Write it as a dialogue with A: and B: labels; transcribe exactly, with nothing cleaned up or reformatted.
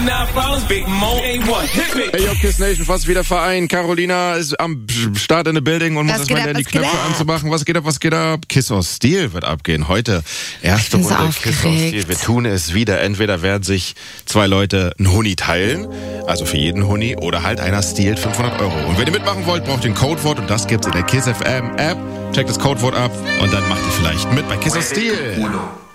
A: Hey, yo, Kiss Nation, fast wieder Verein. Carolina ist am Start in the Building und muss
B: Was
A: erstmal
B: geht ab,
A: die
B: was
A: Knöpfe
B: geht ab?
A: anzumachen. Was geht ab, was geht ab? Kiss of Steel wird abgehen. Heute erste
B: bin so
A: Runde Kiss of
B: aufgeregt.
A: Steel. Wir tun es wieder. Entweder werden sich zwei Leute einen Huni teilen, also für jeden Huni, oder halt einer stiehlt fünfhundert Euro. Und wenn ihr mitmachen wollt, braucht ihr ein Codewort und das gibt's in der Kiss F M App. Checkt das Codewort ab und dann macht ihr vielleicht mit bei Kiss of Steel.